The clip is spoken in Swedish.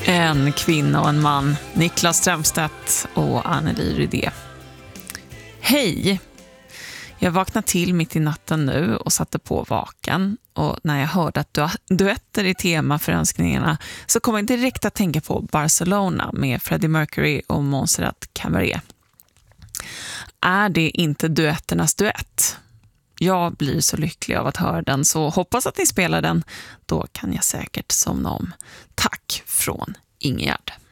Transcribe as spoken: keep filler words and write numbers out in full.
En kvinna och en man, Niklas Strömstedt och Anneli Rydé. Hej! Jag vaknade till mitt i natten nu och satte på vaken. Och när jag hörde att du duetter i tema för önskningarna så kom jag direkt att tänka på Barcelona med Freddie Mercury och Montserrat Caballé. Är det inte duetternas duett? Jag blir så lycklig av att höra den, så hoppas att ni spelar den. Då kan jag säkert somna om. Tack från Ingegärd.